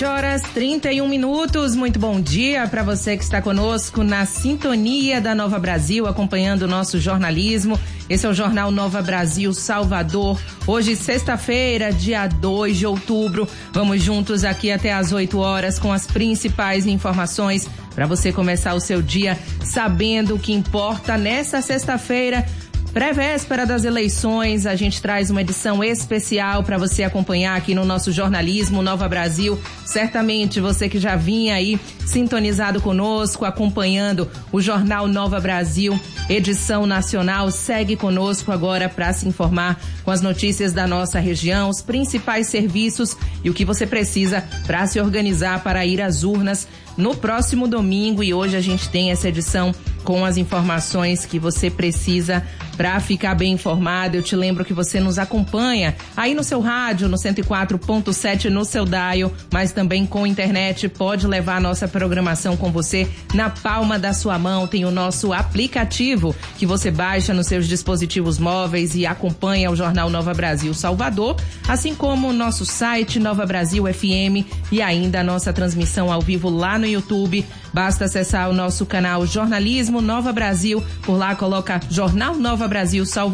7h31. Muito bom dia para você que está conosco na sintonia da Nova Brasil, acompanhando o nosso jornalismo. Esse é o Jornal Nova Brasil Salvador. Hoje, sexta-feira, dia 2 de outubro. Vamos juntos aqui até às 8 horas com as principais informações para você começar o seu dia sabendo o que importa nessa sexta-feira. Pré-véspera das eleições, a gente traz uma edição especial para você acompanhar aqui no nosso jornalismo Nova Brasil. Certamente você que já vinha aí sintonizado conosco, acompanhando o Jornal Nova Brasil, edição nacional, segue conosco agora para se informar com as notícias da nossa região, os principais serviços e o que você precisa para se organizar para ir às urnas no próximo domingo. E hoje a gente tem essa edição com as informações que você precisa para ficar bem informado. Eu te lembro que você nos acompanha aí no seu rádio, no 104.7 no seu dial, mas também com internet. Pode levar a nossa programação com você na palma da sua mão. Tem o nosso aplicativo que você baixa nos seus dispositivos móveis e acompanha o Jornal Nova Brasil Salvador, assim como o nosso site Nova Brasil FM e ainda a nossa transmissão ao vivo lá no YouTube. Basta acessar o nosso canal Jornalismo Nova Brasil. Por lá coloca Jornal Nova Brasil Salvador